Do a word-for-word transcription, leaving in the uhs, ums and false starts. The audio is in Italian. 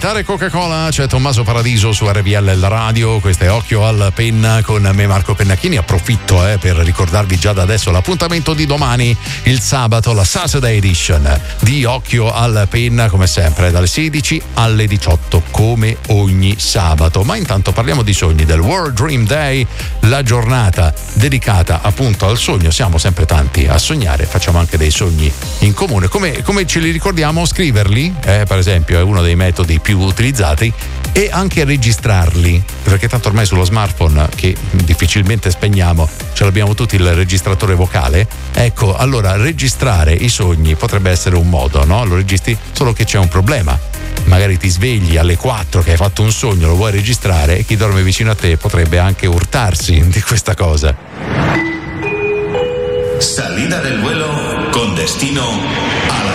mangiare Coca-Cola, c'è Tommaso Paradiso su R V L la radio, questo è Occhio al Penna con me Marco Pennacchini. Approfitto eh, per ricordarvi già da adesso l'appuntamento di domani, il sabato, la Saturday Edition di Occhio al Penna, come sempre dalle sedici alle diciotto, come ogni sabato. Ma intanto parliamo di sogni, del World Dream Day, la giornata dedicata appunto al sogno. Siamo sempre tanti a sognare, facciamo anche dei sogni in comune. Come, come ce li ricordiamo? Scriverli, eh, per esempio, è uno dei metodi più utilizzati, e anche registrarli, perché tanto ormai sullo smartphone, che difficilmente spegniamo, ce l'abbiamo tutti il registratore vocale. Ecco, allora registrare i sogni potrebbe essere un modo, no? Lo registri, solo che c'è un problema. Magari ti svegli alle quattro che hai fatto un sogno, lo vuoi registrare, e chi dorme vicino a te potrebbe anche urtarsi di questa cosa. Salida del vuelo con destino a la